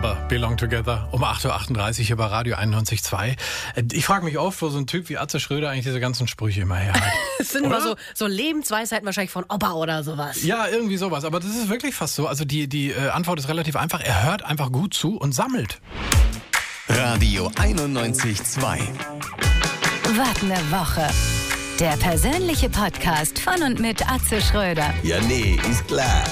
Number, Belong Together, um 8.38 Uhr hier bei Radio 91.2. Ich frage mich oft, wo so ein Typ wie Atze Schröder eigentlich diese ganzen Sprüche immer her hat. Das sind immer so Lebensweisheiten wahrscheinlich von Opa oder sowas. Ja, irgendwie sowas. Aber das ist wirklich fast so. Also die Antwort ist relativ einfach. Er hört einfach gut zu und sammelt. Radio 91.2. Was ne Woche. Der persönliche Podcast von und mit Atze Schröder. Ja, nee, ist klar.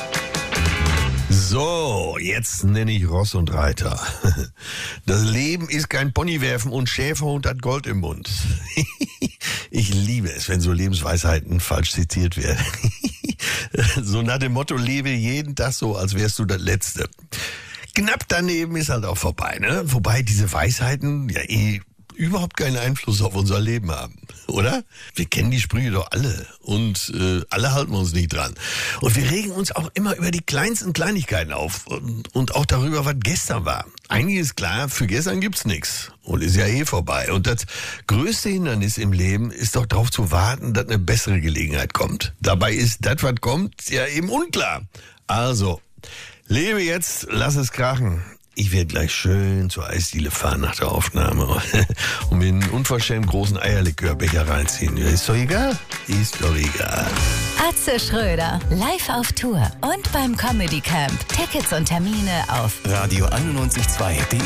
So, jetzt nenne ich Ross und Reiter. Das Leben ist kein Ponywerfen und Schäferhund hat Gold im Mund. Ich liebe es, wenn so Lebensweisheiten falsch zitiert werden. So nach dem Motto, lebe jeden Tag so, als wärst du das Letzte. Knapp daneben ist halt auch vorbei, ne? Wobei diese Weisheiten ja überhaupt keinen Einfluss auf unser Leben haben, oder? Wir kennen die Sprüche doch alle und alle halten uns nicht dran. Und wir regen uns auch immer über die kleinsten Kleinigkeiten auf und auch darüber, was gestern war. Eigentlich ist klar, für gestern gibt's nichts und ist ja vorbei. Und das größte Hindernis im Leben ist doch darauf zu warten, dass eine bessere Gelegenheit kommt. Dabei ist das, was kommt, ja eben unklar. Also, lebe jetzt, lass es krachen. Ich werde gleich schön zur Eisdiele fahren nach der Aufnahme und mir einen unverschämt großen Eierlikörbecher reinziehen. Ist doch egal? Ist doch egal. Atze Schröder, live auf Tour und beim Comedy Camp. Tickets und Termine auf Radio 91.2.